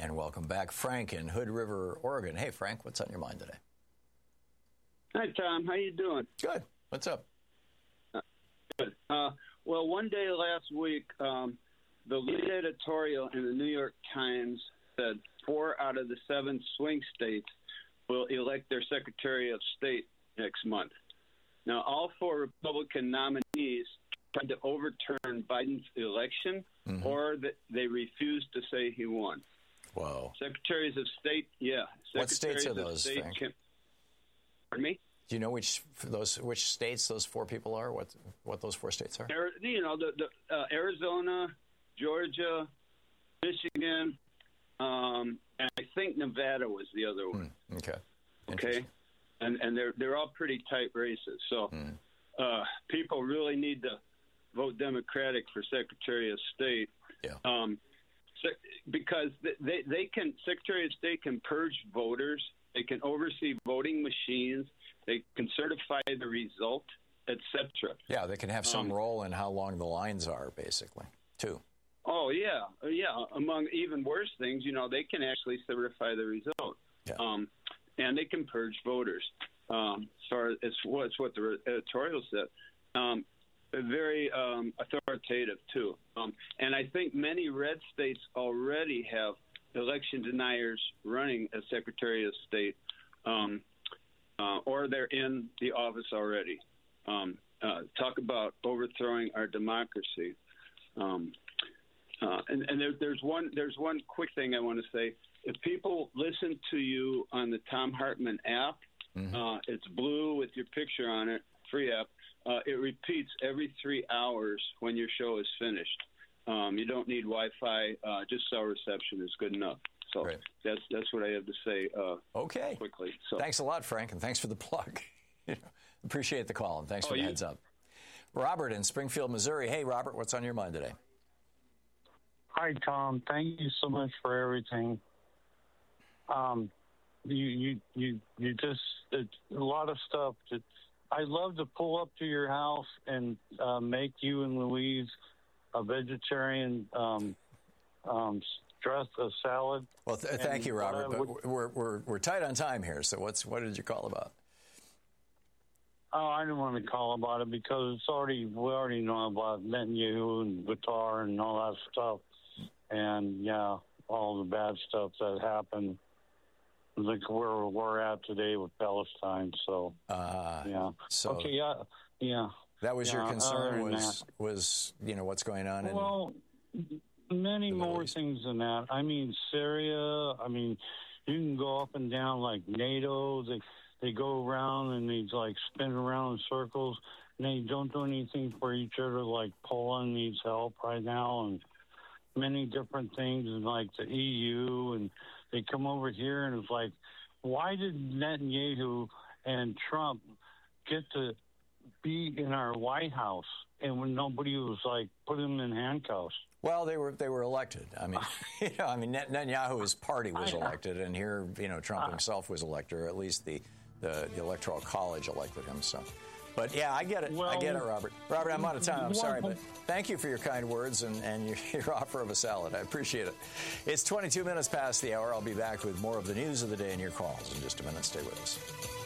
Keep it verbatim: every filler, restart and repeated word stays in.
And welcome back, Frank in Hood River, Oregon. Hey, Frank, what's on your mind today? Hi, Tom. How you doing? Good. What's up? Uh, good. Uh, well, one day last week, um, the lead editorial in the New York Times said four out of the seven swing states will elect their Secretary of State next month. Now, all four Republican nominees tried to overturn Biden's election, mm-hmm. or that they refused to say he won. Whoa. Secretaries of State, yeah. What states are those, Frank? Can, pardon me? Do you know which those which states those four people are? What what those four states are? You know, the, the uh, Arizona, Georgia, Michigan, um, and I think Nevada was the other one. Hmm. Okay. Okay. And and they're they're all pretty tight races. So hmm. uh, people really need to vote Democratic for Secretary of State. Yeah. Um, because they they can Secretary of State can purge voters. They can oversee voting machines. They can certify the result, et cetera. Yeah, they can have some um, role in how long the lines are, basically, too. Oh, yeah. Yeah. Among even worse things, you know, they can actually certify the result. Yeah. Um, and they can purge voters. Um, as far as what's what the editorial said. Um, very um, authoritative, too. Um, and I think many red states already have election deniers running as Secretary of State, um, uh, or they're in the office already. Um, uh, talk about overthrowing our democracy. Um, uh, and and there, there's one there's one quick thing I want to say. If people listen to you on the Thom Hartmann app, mm-hmm. uh, it's blue with your picture on it, free app. Uh, it repeats every three hours when your show is finished. Um, you don't need Wi-Fi. Uh, just cell reception is good enough. So right. that's that's what I have to say. Uh, okay. Quickly. So thanks a lot, Frank, and thanks for the plug. Appreciate the call and thanks oh, for the you- heads up. Robert in Springfield, Missouri. Hey, Robert, what's on your mind today? Hi, Tom. Thank you so much for everything. Um, you you you you just it's a lot of stuff. That I'd love to pull up to your house and uh, make you and Louise a vegetarian um, um, dress a salad. Well, th- thank you, Robert. But would, we're we're we're tight on time here. So what's what did you call about? Oh, I didn't want to call about it because it's already we already know about Netanyahu and Qatar and all that stuff, and yeah, all the bad stuff that happened. Like where we're at today with Palestine. So uh, yeah. So okay, yeah, yeah. That was yeah, your concern was that. was you know what's going on in well, many more things than that. I mean, Syria. I mean, you can go up and down like NATO. They they go around and they like spin around in circles, and they don't do anything for each other. Like Poland needs help right now, and many different things, and like the E U, and they come over here, and it's like, why did Netanyahu and Trump get to be in our White House, and when nobody was like put them in handcuffs? Well, they were they were elected. I mean, you know, I mean, Netanyahu's party was elected, and here, you know, Trump himself was elected, or at least the the, the Electoral College elected him. So, but yeah, I get it. Well, I get it, Robert. Robert, I'm out of time. I'm sorry, but thank you for your kind words and, and your, your offer of a salad. I appreciate it. It's twenty-two minutes past the hour. I'll be back with more of the news of the day and your calls in just a minute. Stay with us.